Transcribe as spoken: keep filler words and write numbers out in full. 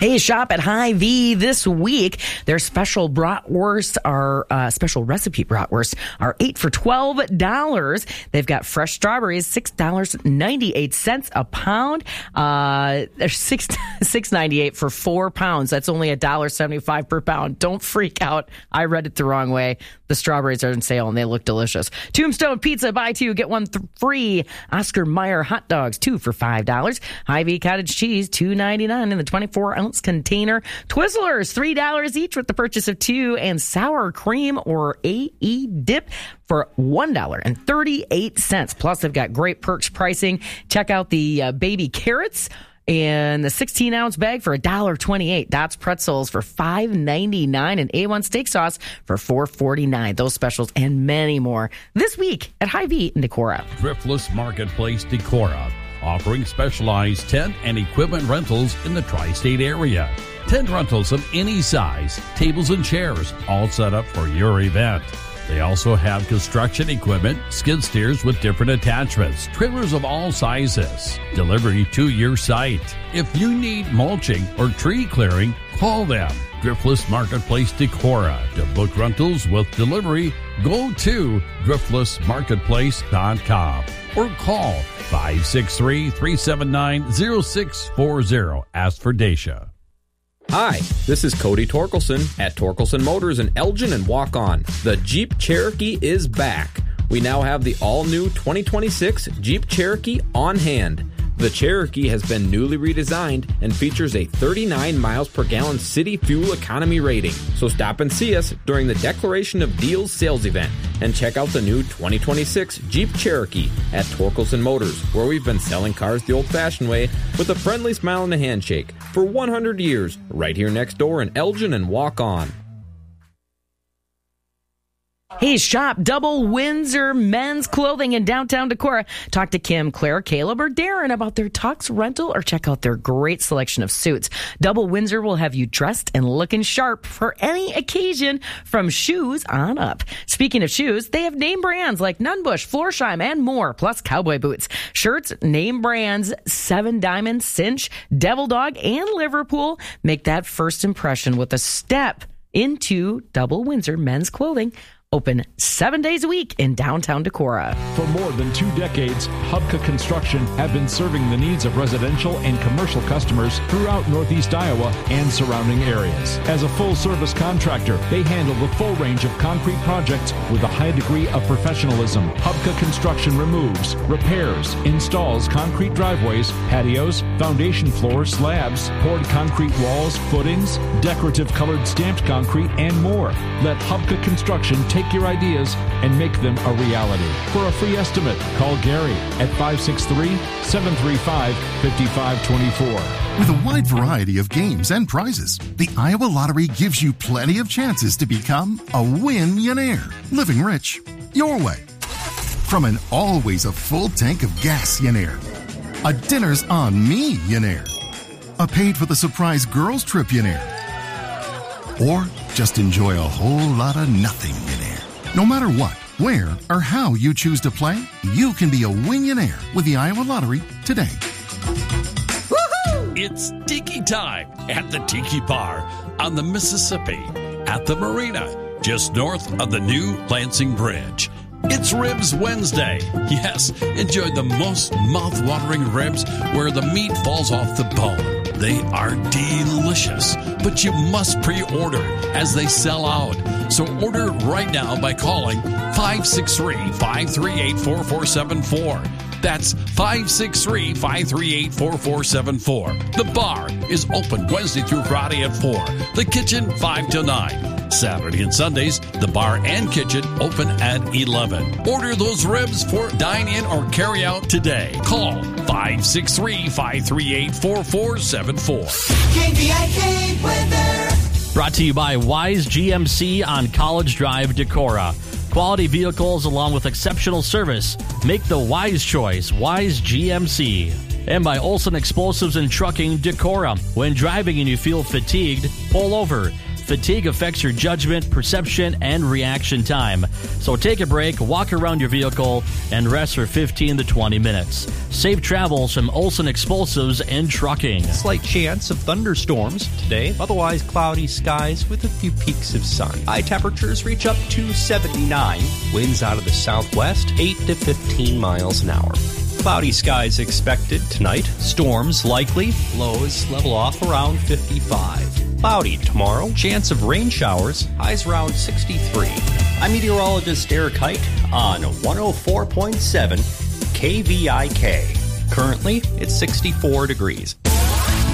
Hey, shop at Hy-Vee this week. Their special bratwurst are uh, special recipe bratwurst are eight for twelve dollars. They've got fresh strawberries, six dollars and ninety-eight cents a pound. Uh, they're six six ninety eight for four pounds. That's only a dollar seventy five per pound. Don't freak out. I read it the wrong way. The strawberries are on sale and they look delicious. Tombstone Pizza, buy two get one th- free. Oscar Mayer hot dogs, two for five dollars. Hy-Vee cottage cheese, two ninety nine in the twenty four ounce container. Twizzlers, three dollars each with the purchase of two, and sour cream or A E dip for one dollar and thirty-eight cents. Plus, they've got great perks pricing. Check out the uh, baby carrots in the sixteen ounce bag for one dollar and twenty-eight cents. Dots pretzels for five ninety-nine, and A one steak sauce for four forty-nine. Those specials and many more this week at Hy-Vee in Decorah. Thriftless Marketplace Decorah, offering specialized tent and equipment rentals in the tri-state area. Tent rentals of any size, tables and chairs, all set up for your event. They also have construction equipment, skid steers with different attachments, trailers of all sizes, delivery to your site. If you need mulching or tree clearing, call them. Thriftless Marketplace Decorah. To book rentals with delivery, go to thriftless marketplace dot com or call five six three, three seven nine, zero six four zero. Ask for Dacia. Hi, this is Cody Torkelson at Torkelson Motors in Elgin and Walk On. The Jeep Cherokee is back. We now have the all-new twenty twenty-six Jeep Cherokee on hand. The Cherokee has been newly redesigned and features a thirty-nine miles per gallon city fuel economy rating. So stop and see us during the Declaration of Deals sales event and check out the new twenty twenty-six Jeep Cherokee at Torkelson Motors, where we've been selling cars the old-fashioned way with a friendly smile and a handshake for one hundred years, right here next door in Elgin and Walk On. Hey, shop Double Windsor Men's Clothing in downtown Decorah. Talk to Kim, Claire, Caleb, or Darren about their tux rental or check out their great selection of suits. Double Windsor will have you dressed and looking sharp for any occasion from shoes on up. Speaking of shoes, they have name brands like Nunbush, Florsheim, and more, plus cowboy boots. Shirts, name brands, Seven Diamond, Cinch, Devil Dog, and Liverpool. Make that first impression with a step into Double Windsor Men's Clothing. Open seven days a week in downtown Decorah. For more than two decades, Hubka Construction have been serving the needs of residential and commercial customers throughout Northeast Iowa and surrounding areas. As a full-service contractor, they handle the full range of concrete projects with a high degree of professionalism. Hubka Construction removes, repairs, installs concrete driveways, patios, foundation floors, slabs, poured concrete walls, footings, decorative colored stamped concrete, and more. Let Hubka Construction take your ideas and make them a reality. For a free estimate, call Gary at five six three, seven three five, five five two four. With a wide variety of games and prizes, the Iowa Lottery gives you plenty of chances to become a win-yonaire, living rich your way. From an always a full tank of gas-yonaire, a dinner's on me-yonaire, a paid for the surprise girls trip-yonaire, or just enjoy a whole lot of nothing-yonaire. No matter what, where, or how you choose to play, you can be a win-yonaire with the Iowa Lottery today. Woohoo! It's Tiki time at the Tiki Bar on the Mississippi at the Marina, just north of the new Lansing Bridge. It's Ribs Wednesday. Yes, enjoy the most mouth-watering ribs where the meat falls off the bone. They are delicious, but you must pre-order as they sell out. So order right now by calling five six three, five three eight, four four seven four. That's five six three, five three eight, four four seven four. The bar is open Wednesday through Friday at four. The kitchen, five till nine. Saturday and Sundays, the bar and kitchen open at eleven. Order those ribs for dine-in or carry-out today. Call five six three, five three eight, four four seven four. K V I K weather. Brought to you by Wise G M C on College Drive, Decorah. Quality vehicles along with exceptional service. Make the wise choice, Wise G M C. And by Olson Explosives and Trucking, Decorah. When driving and you feel fatigued, pull over. Fatigue affects your judgment, perception, and reaction time. So take a break, walk around your vehicle, and rest for fifteen to twenty minutes. Safe travels from Olson Explosives and Trucking. Slight chance of thunderstorms today, otherwise cloudy skies with a few peaks of sun. High temperatures reach up to seventy-nine. Winds out of the southwest, eight to fifteen miles an hour. Cloudy skies expected tonight. Storms likely. Lows level off around fifty-five. Cloudy tomorrow. Chance of rain showers. Highs around sixty-three. I'm meteorologist Eric Height on one oh four point seven K V I K. Currently, it's sixty-four degrees.